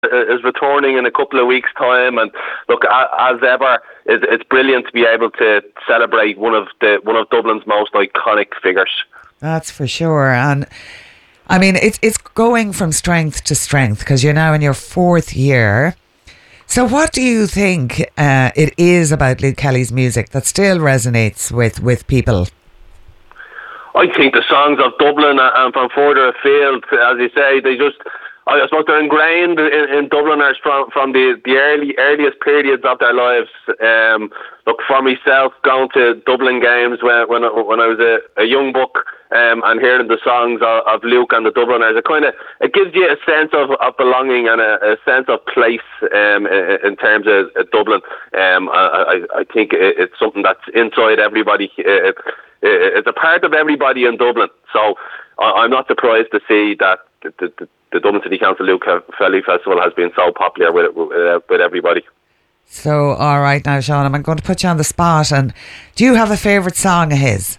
is returning in a couple of weeks' time, and look, as ever, it's brilliant to be able to celebrate one of Dublin's most iconic figures. That's for sure. And I mean, it's going from strength to strength because you're now in your fourth year. So what do you think it is about Luke Kelly's music that still resonates with people? I think the songs of Dublin and from further afield, as you say, I suppose they're ingrained in Dubliners from the earliest periods of their lives. Look, for myself, going to Dublin games when I was a young buck, and hearing the songs of Luke and the Dubliners, it gives you a sense of belonging and a sense of place in terms of Dublin. I think it's something that's inside everybody. It's a part of everybody in Dublin. So I'm not surprised to see that the Dublin City Council Luke Kelly Festival has been so popular with everybody. So, all right now, Sean, I'm going to put you on the spot. And do you have a favourite song of his?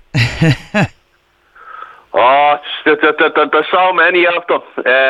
There's so many of them.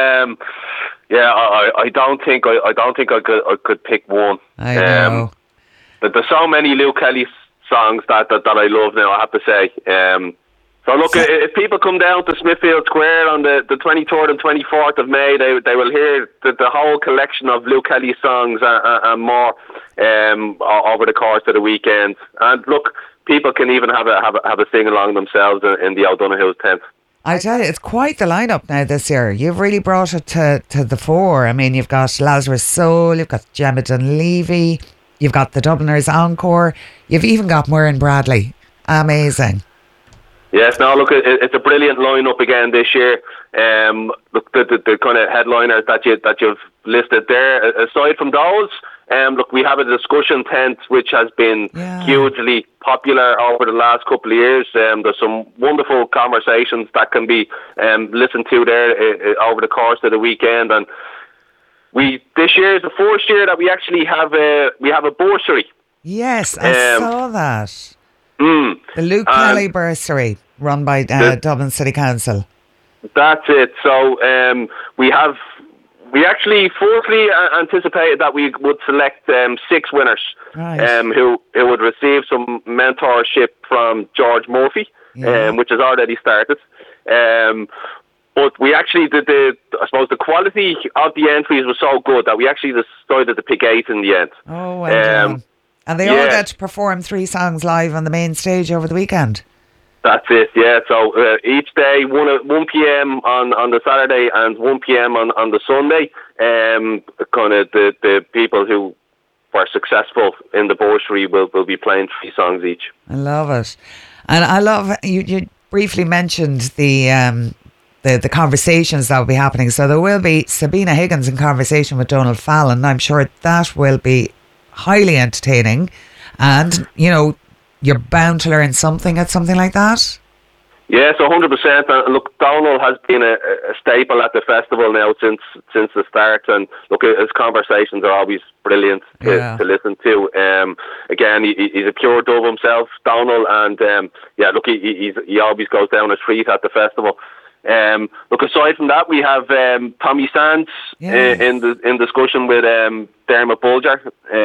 I don't think I could pick one. I know. There's so many Luke Kelly songs that I love now, I have to say. So look, if people come down to Smithfield Square on the 23rd and 24th of May, they will hear the whole collection of Luke Kelly songs and more over the course of the weekend. And look, people can even have a sing along themselves in the O'Donoghue's tent. I tell you, it's quite the lineup now this year. You've really brought it to the fore. I mean, you've got Lazarus Soul, you've got Gemma Dunleavy, you've got the Dubliners Encore, you've even got Muireann Bradley. Amazing. Yes, no, look, it's a brilliant lineup again this year. Look, the kind of headliners that you've listed there. Aside from those, look, we have a discussion tent which has been hugely popular over the last couple of years. There's some wonderful conversations that can be listened to there over the course of the weekend, and this year is the first year that we actually have a bursary. Yes, I saw that. The Luke Kelly Bursary, run by Dublin City Council. That's it. So we actually firstly anticipated that we would select 6 winners, right, who would receive some mentorship from George Murphy, which has already started. But we actually I suppose the quality of the entries was so good that we actually decided to pick 8 in the end. Oh, well done. And they all get to perform 3 songs live on the main stage over the weekend. That's it, yeah. So each day, 1 p.m. on the Saturday and 1 p.m. on the Sunday, kind of the people who were successful in the bursary will be playing 3 songs each. I love it. And I love, you briefly mentioned the conversations that will be happening. So there will be Sabina Higgins in conversation with Donald Fallon. I'm sure that will be highly entertaining, and you're bound to learn something at something like that. Yes, 100%. And look, Donald has been a staple at the festival now since the start, and look, his conversations are always brilliant to listen to. Again, he's a pure dub himself, Donald, and look, he always goes down a treat at the festival. Look, aside from that, we have Tommy Sands in discussion with Dermot Bulger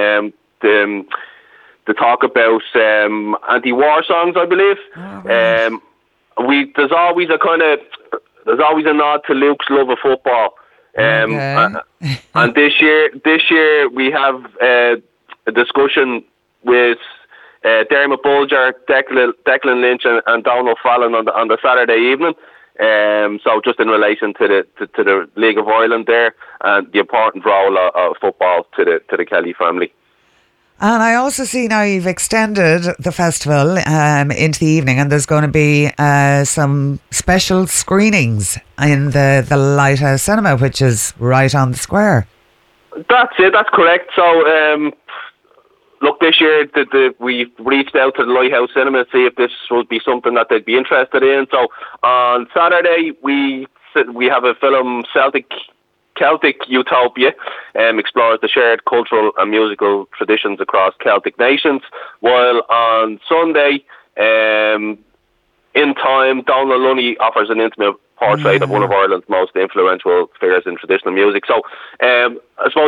to talk about anti-war songs, I believe. There's always a nod to Luke's love of football. And this year we have a discussion with Dermot Bulger, Declan Lynch, and Donald Fallon on the Saturday evening. So just in relation to the League of Ireland there, and the important role of football to the Kelly family. And I also see now you've extended the festival into the evening, and there's going to be some special screenings in the Lighthouse Cinema, which is right on the square. That's it, that's correct. So look, this year we reached out to the Lighthouse Cinema to see if this would be something that they'd be interested in. So on Saturday we have a film, Celtic Utopia, explores the shared cultural and musical traditions across Celtic nations, while on Sunday in time, Donald Lunny offers an intimate portrait of one of Ireland's most influential figures in traditional music. So I suppose